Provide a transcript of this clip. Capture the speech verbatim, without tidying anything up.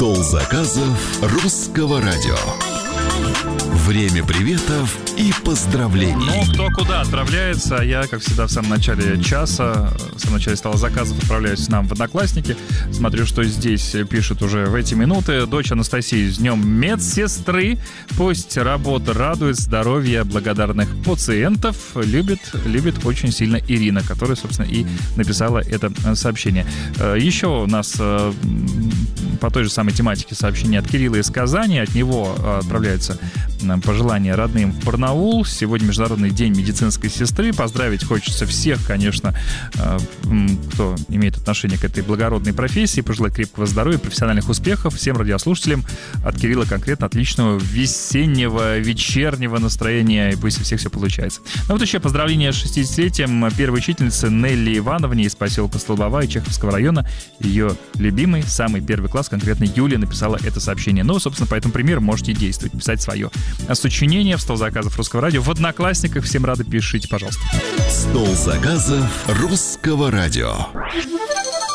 Стол заказов Русского радио. Время приветов и поздравлений. Ну, кто куда отправляется. Я, как всегда, в самом начале часа, в самом начале стола заказов отправляюсь нам в Одноклассники. Смотрю, что здесь пишут уже в эти минуты. Дочь Анастасии с днем медсестры. Пусть работа радует, здоровья благодарных пациентов. Любит, любит очень сильно Ирина, которая, собственно, и написала это сообщение. Еще у нас по той же самой тематике сообщение от Кирилла из Казани. От него отправляются пожелания родным в Барнаул. Сегодня Международный день медицинской сестры. Поздравить хочется всех, конечно, кто имеет отношение к этой благородной профессии. Пожелать крепкого здоровья, профессиональных успехов всем радиослушателям. От Кирилла конкретно отличного весеннего, вечернего настроения. И пусть у всех все получается. Ну вот еще поздравления с шестидесятилетием первой учительницы Нелли Ивановне из поселка Столбовая Чеховского района. Ее любимый, самый первый класс, конкретно Юлия, написала это сообщение. Ну, собственно, по этому примеру можете действовать, писать свое сочинение в стол заказов Русского радио в Одноклассниках. Всем рады, пишите, пожалуйста. Стол заказов Русского радио.